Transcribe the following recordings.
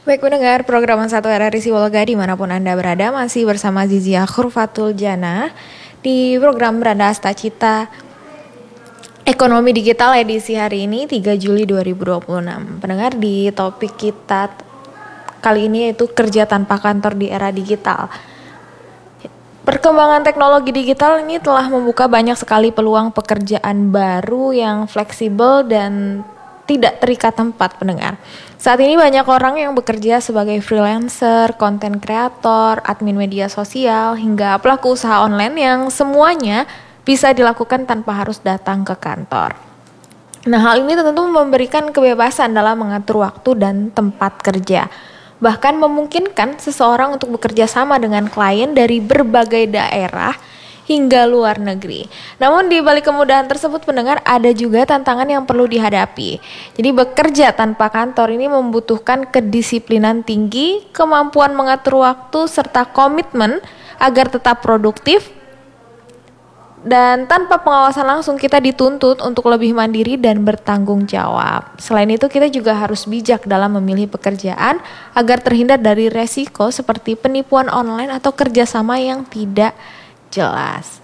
Baik pendengar program 1 RRI Sibolga dimanapun Anda berada, masih bersama Zizia Khurfatul Jana di program Beranda Asta Cita Ekonomi Digital edisi hari ini 3 Juli 2026. Pendengar, di topik kita kali ini yaitu kerja tanpa kantor di era digital. Perkembangan teknologi digital ini telah membuka banyak sekali peluang pekerjaan baru yang fleksibel dan tidak terikat tempat, pendengar. Saat ini banyak orang yang bekerja sebagai freelancer, konten kreator, admin media sosial, hingga pelaku usaha online yang semuanya bisa dilakukan tanpa harus datang ke kantor. Nah, hal ini tentu memberikan kebebasan dalam mengatur waktu dan tempat kerja. Bahkan memungkinkan seseorang untuk bekerja sama dengan klien dari berbagai daerah hingga luar negeri. Namun di balik kemudahan tersebut, pendengar, ada juga tantangan yang perlu dihadapi. Jadi bekerja tanpa kantor ini membutuhkan kedisiplinan tinggi, kemampuan mengatur waktu, serta komitmen agar tetap produktif. Dan tanpa pengawasan langsung, kita dituntut untuk lebih mandiri dan bertanggung jawab. Selain itu, kita juga harus bijak dalam memilih pekerjaan agar terhindar dari resiko seperti penipuan online atau kerjasama yang tidak jelas.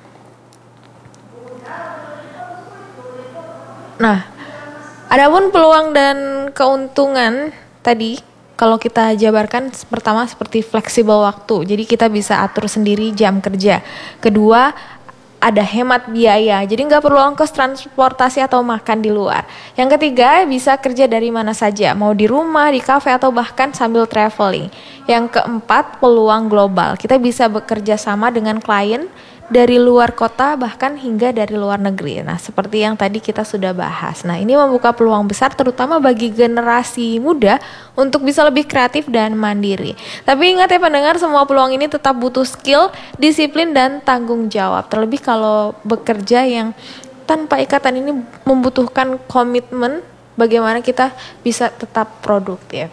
Nah, adapun peluang dan keuntungan tadi kalau kita jabarkan, pertama seperti fleksibel waktu. Jadi kita bisa atur sendiri jam kerja. Kedua, ada hemat biaya, jadi nggak perlu ongkos transportasi atau makan di luar. Yang ketiga, bisa kerja dari mana saja, mau di rumah, di kafe, atau bahkan sambil traveling. Yang keempat, peluang global. Kita bisa bekerja sama dengan klien dari luar kota, bahkan hingga dari luar negeri. Nah, seperti yang tadi kita sudah bahas. Nah, ini membuka peluang besar terutama bagi generasi muda untuk bisa lebih kreatif dan mandiri. Tapi ingat ya pendengar, semua peluang ini tetap butuh skill, disiplin, dan tanggung jawab. Terlebih kalau bekerja yang tanpa ikatan ini membutuhkan komitmen bagaimana kita bisa tetap produktif.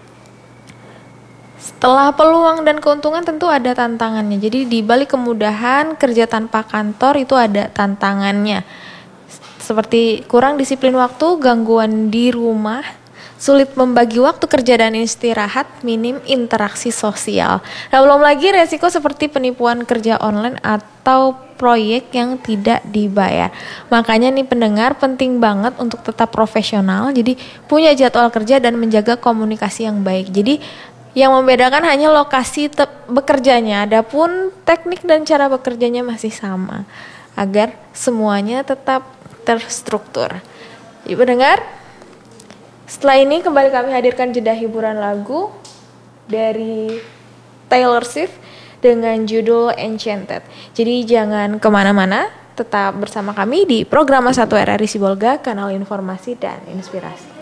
Setelah peluang dan keuntungan tentu ada tantangannya. Jadi di balik kemudahan kerja tanpa kantor itu ada tantangannya. Seperti kurang disiplin waktu, gangguan di rumah, sulit membagi waktu kerja dan istirahat, minim interaksi sosial. Nah, belum lagi resiko seperti penipuan kerja online atau proyek yang tidak dibayar. Makanya nih pendengar, penting banget untuk tetap profesional. Jadi punya jadwal kerja dan menjaga komunikasi yang baik. Jadi yang membedakan hanya lokasi bekerjanya, adapun teknik dan cara bekerjanya masih sama, agar semuanya tetap terstruktur. Ibu dengar? Setelah ini kembali kami hadirkan jeda hiburan lagu dari Taylor Swift dengan judul Enchanted. Jadi jangan kemana-mana, tetap bersama kami di program 1 RRI Sibolga, kanal informasi dan inspirasi.